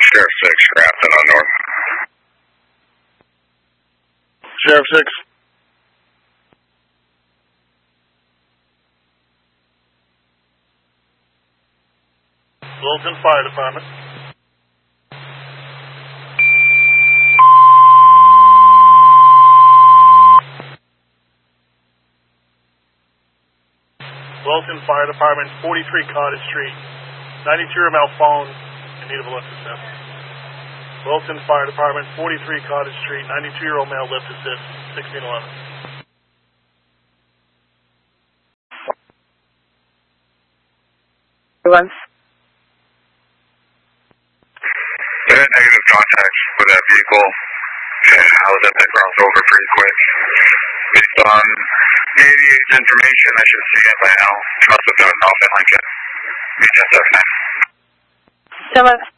Sheriff 6, Grafton on North. Sheriff 6. Wilton Fire Department. Wilton Fire Department, 43 Cottage Street. 92-year-old male phone in need of a lift assist. Wilton Fire Department, 43 Cottage Street. 92-year-old male lift assist, 1611. Negative contact with that vehicle. I was at that crossover pretty quick. Based on media's information, I should see it by now. Must have done off in Lincoln. BTS 9. Someone